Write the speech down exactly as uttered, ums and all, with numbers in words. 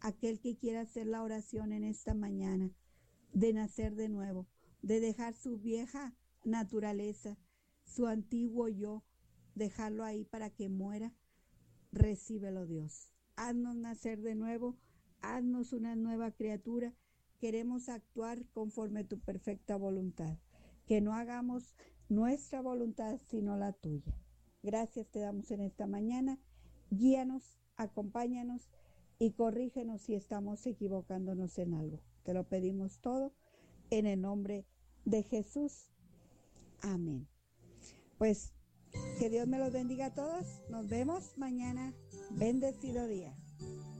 aquel que quiera hacer la oración en esta mañana, de nacer de nuevo, de dejar su vieja naturaleza, su antiguo yo, dejarlo ahí para que muera, recíbelo, Dios. Haznos nacer de nuevo, haznos una nueva criatura. Queremos actuar conforme a tu perfecta voluntad. Que no hagamos nuestra voluntad, sino la tuya. Gracias te damos en esta mañana. Guíanos, acompáñanos y corrígenos si estamos equivocándonos en algo. Te lo pedimos todo en el nombre de Jesús. Amén. Pues que Dios me los bendiga a todos. Nos vemos mañana. Bendecido día.